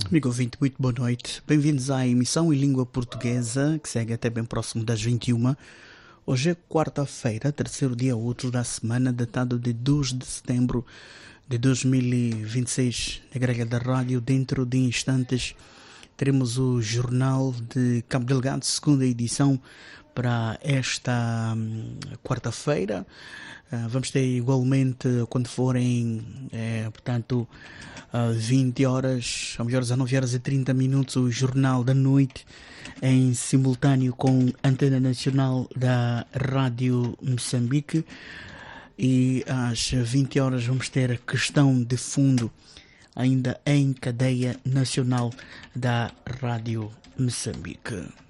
Amigo ouvinte, muito boa noite. Bem-vindos à emissão em língua portuguesa, que segue até bem próximo das 21. Hoje é quarta-feira, terceiro dia útil da semana, datado de 2 de setembro de 2026. Na grelha da rádio, dentro de instantes, teremos o Jornal de Cabo Delgado, segunda edição, para esta quarta-feira. Vamos ter igualmente, quando forem, portanto, 20 horas, ou melhor, 19 horas e 30 minutos, o Jornal da Noite, em simultâneo com a Antena Nacional da Rádio Moçambique. E às 20 horas vamos ter a Questão de Fundo, ainda em cadeia nacional da Rádio Moçambique.